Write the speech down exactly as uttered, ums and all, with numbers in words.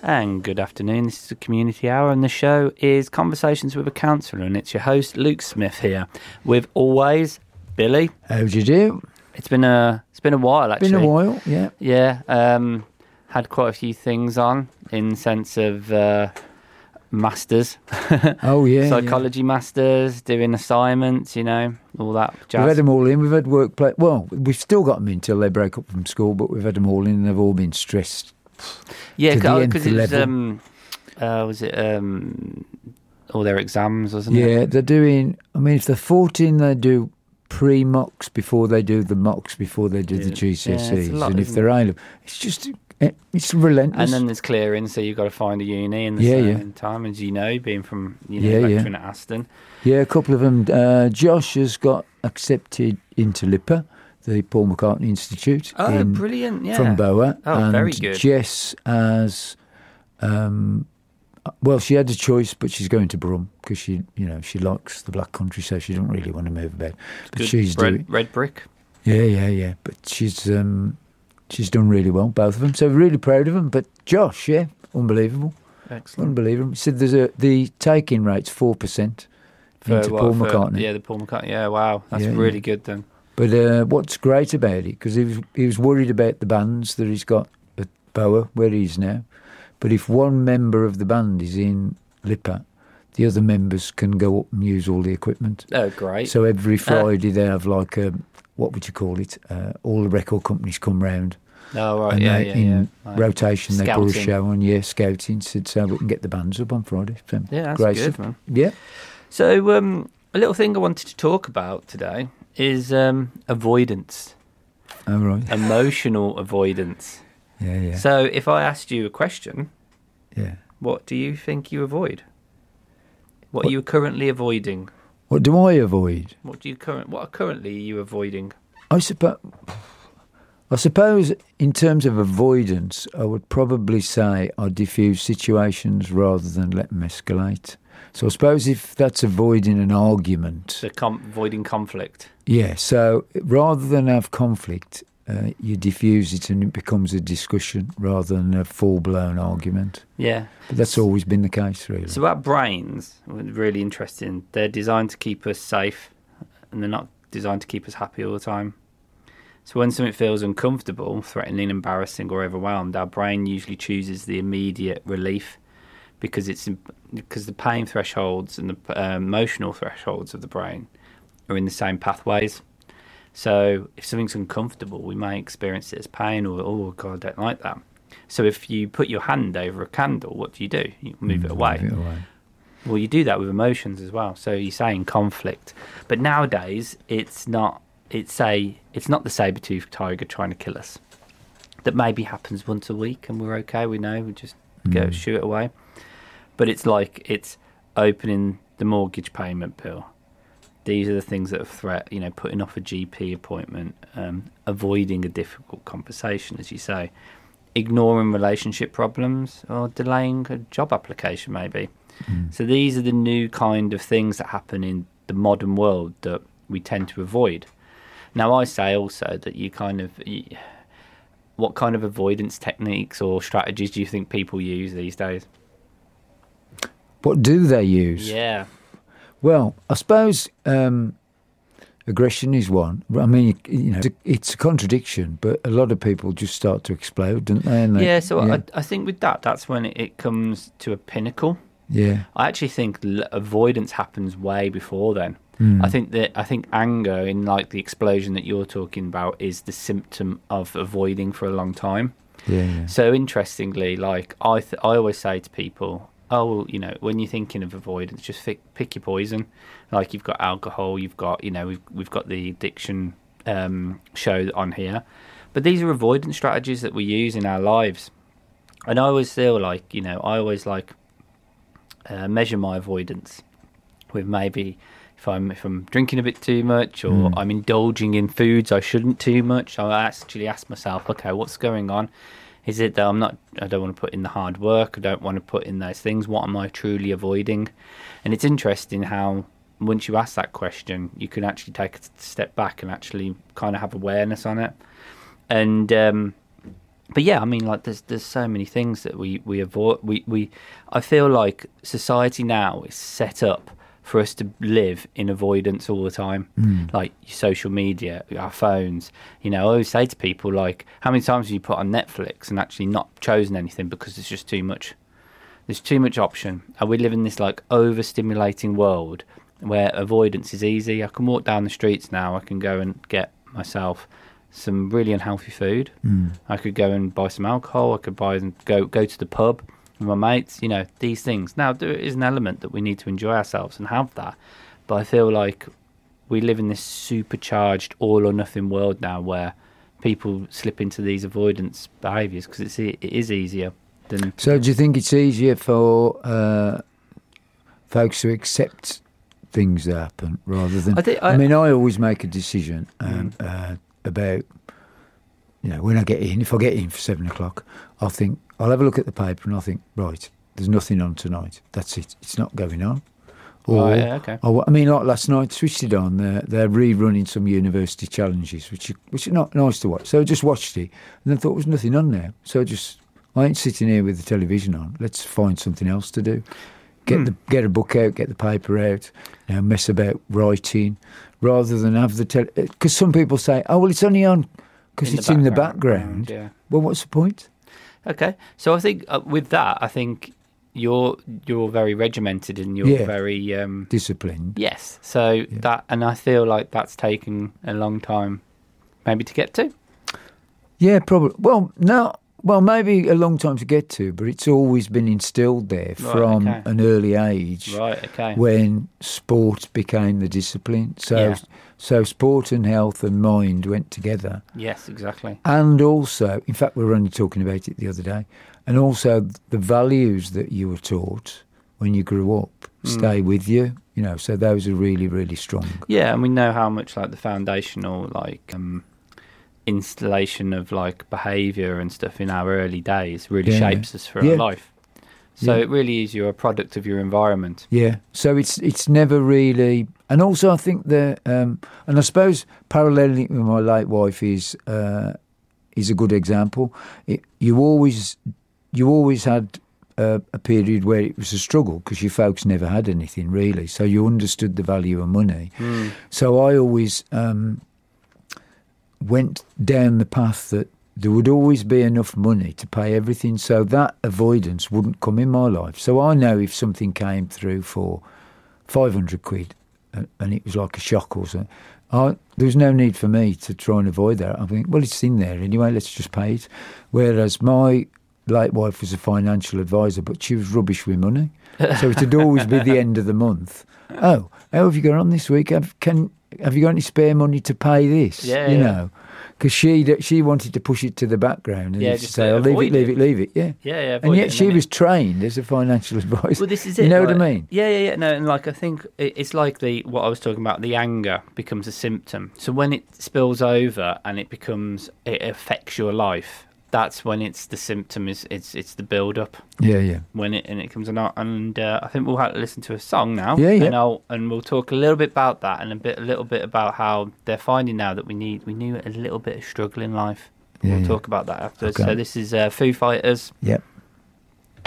And good afternoon, this is the Community Hour and the show is Conversations with a Counsellor, and it's your host Luke Smith here with always Billy. How do you do? It's been a it's been a while actually. Been a while, yeah. Yeah, um, had quite a few things on in sense of uh, masters. Oh yeah, psychology yeah. masters, doing assignments, you know, all that jazz. We've had them all in. We've had work play. Well, we've still got them in until they break up from school, but we've had them all in, and they've all been stressed. Yeah, because it was um, uh, was it um, all their exams, wasn't yeah, it? Yeah, they're doing. I mean, if they're fourteen, they do pre-mocks before they do the mocks before they do yeah. the G C S Es, yeah, lot, and if they're A, it's just it's relentless. And then there's clearing, so you've got to find a uni in the yeah, same yeah. time, as you know, being from you know yeah, lecturing yeah. at Aston. Yeah, a couple of them. Uh, Josh has got accepted into LIPA, the Paul McCartney Institute. Oh, in, brilliant! Yeah, from Boa. Oh, and very good. Jess has, um, well, she had a choice, but she's going to Brum because she, you know, she likes the Black Country, so she doesn't really want to move about. But good. she's red, doing red brick. Yeah, yeah, yeah. But she's um, she's done really well, both of them. So really proud of them. But Josh, yeah, unbelievable, excellent, unbelievable. He said there's a the take-in rate's four percent into what, Paul for, McCartney. Yeah, the Paul McCartney. Yeah, wow, that's yeah, really yeah. good then. But uh, what's great about it, because he was, he was worried about the bands that he's got at Boa, where he is now. But if one member of the band is in LIPA, the other members can go up and use all the equipment. Oh, great. So every Friday uh, they have like a, what would you call it? Uh, all the record companies come round. Oh, right, and yeah, they, yeah, in yeah. Like rotation, scouting. They put a show on, yeah, scouting, so, so we can get the bands up on Friday. So yeah, that's great good, stuff. man. Yeah. So um, a little thing I wanted to talk about today is um, avoidance. Oh, right. Emotional avoidance. Yeah, yeah. So if I asked you a question, yeah, what do you think you avoid? What, what are you currently avoiding? What do I avoid? What do you current? What are currently are you avoiding? I suppose. I suppose in terms of avoidance, I would probably say I diffuse situations rather than let them escalate. So I suppose if that's avoiding an argument... The com- avoiding conflict. Yeah, so rather than have conflict, uh, you diffuse it and it becomes a discussion rather than a full-blown argument. Yeah. But that's always been the case, really. So our brains, really interesting, they're designed to keep us safe and they're not designed to keep us happy all the time. So when something feels uncomfortable, threatening, embarrassing or overwhelmed, our brain usually chooses the immediate relief because it's because the pain thresholds and the uh, emotional thresholds of the brain are in the same pathways. So if something's uncomfortable, we may experience it as pain or, oh, God, I don't like that. So if you put your hand over a candle, what do you do? You move mm, it away. Move it away. Well, you do that with emotions as well. So you're saying conflict. But nowadays, it's not... It's a. It's not the saber-toothed tiger trying to kill us. That maybe happens once a week, and we're okay. We know we just mm. go shoot it away. But it's like it's opening the mortgage payment bill. These are the things that are threat. You know, putting off a G P appointment, um, avoiding a difficult conversation, as you say, ignoring relationship problems, or delaying a job application, maybe. Mm. So these are the new kind of things that happen in the modern world that we tend to avoid. Now, I say also that you kind of, you, what kind of avoidance techniques or strategies do you think people use these days? What do they use? Yeah. Well, I suppose um, aggression is one. I mean, you know, it's a contradiction, but a lot of people just start to explode, don't they? And they yeah, so yeah. I, I think with that, that's when it, it comes to a pinnacle. Yeah. I actually think l- avoidance happens way before then. Mm. I think that I think anger in like the explosion that you're talking about is the symptom of avoiding for a long time. Yeah. yeah. So interestingly, like I th- I always say to people, oh, well, you know, when you're thinking of avoidance, just pick, pick your poison. Like you've got alcohol, you've got, you know, we've we've got the addiction um, show on here, but these are avoidance strategies that we use in our lives. And I always feel like, you know, I always like uh, measure my avoidance with maybe. If I'm if I'm drinking a bit too much or mm. I'm indulging in foods I shouldn't too much, I actually ask myself, okay, what's going on? Is it that I'm not, I don't want to put in the hard work, I don't want to put in those things, what am I truly avoiding? And it's interesting how once you ask that question, you can actually take a step back and actually kind of have awareness on it. And um, but yeah, I mean, like there's there's so many things that we we avoid. We we I feel like society now is set up for us to live in avoidance all the time, Mm. like social media, our phones. You know, I always say to people, like, how many times have you put on Netflix and actually not chosen anything because there's just too much? There's too much option. And we live in this like overstimulating world where avoidance is easy. I can walk down the streets now. I can go and get myself some really unhealthy food. Mm. I could go and buy some alcohol. I could buy and go go to the pub with my mates. You know, these things. Now, there is an element that we need to enjoy ourselves and have that. But I feel like we live in this supercharged all or nothing world now where people slip into these avoidance behaviours because it's it is easier than. So do you think it's easier for uh, folks to accept things that happen rather than? I, think, I, I mean, I always make a decision um, Mm. uh, about, you know, when I get in. If I get in for seven o'clock, I'll think I'll have a look at the paper and I'll think, right, there's nothing on tonight. That's it. It's not going on. Or, Oh, yeah, okay. or I mean, like last night, switched it on. They're, they're rerunning some university challenges, which are, which are not nice to watch. So I just watched it and then thought there was nothing on there. So I just, I ain't sitting here with the television on. Let's find something else to do. Get Hmm. the get a book out, get the paper out, you know, mess about writing, rather than have the tele. Because some people say, "Oh, well, it's only on because it's in the background." Yeah. Well, what's the point? Okay. So I think uh, with that, I think you're you're very regimented and you're Yeah. very um, Disciplined. yes. So that, and I feel like that's taken a long time, maybe to get to. Yeah, probably. Well, no. Well, maybe a long time to get to, but it's always been instilled there Right, from okay. an early age. Right. Okay. When sport became the discipline. So, Yeah. so sport and health and mind went together. Yes. Exactly. And also, in fact, we were only talking about it the other day, and also the values that you were taught when you grew up Mm. stay with you. You know, so those are really, really strong. Yeah, and we know how much like the foundational like um, installation of like behaviour and stuff in our early days really Yeah. shapes us for Yeah. our life. So Yeah. it really is you're a product of your environment. Yeah, so it's it's never really, and also I think that, um, and I suppose paralleling with my late wife is uh, is a good example. It, you always you always had a, a period where it was a struggle because your folks never had anything really, so you understood the value of money. Mm. So I always um, went down the path that there would always be enough money to pay everything, so that avoidance wouldn't come in my life. So I know if something came through for five hundred quid and, and it was like a shock or something, I, there was no need for me to try and avoid that. I think, well, it's in there anyway, let's just pay it. Whereas my late wife was a financial advisor, but she was rubbish with money. So it'd always be the end of the month. Oh, how have you got on this week? Have, can, have you got any spare money to pay this? Yeah, you yeah. know. Because she she wanted to push it to the background and Yeah, just just say, "Oh, leave it, avoid leave it. it, leave it." Yeah, Yeah, yeah. and avoid yet it, she then was it- trained as a financial advisor. Well, this is it. You know like- what I mean? Yeah, yeah, yeah. No, and like I think it- it's like the what I was talking about. The anger becomes a symptom. So when it spills over and it becomes, it affects your life. That's when it's the symptom. Is it's it's the build up Yeah, yeah. when it and it comes on. And uh, I think we'll have to listen to a song now. Yeah, yeah. And I'll and we'll talk a little bit about that and a bit a little bit about how they're finding now that we need we knew a little bit of struggle in life. Yeah, we'll yeah. talk about that after. Okay. So this is uh, Foo Fighters. Yep.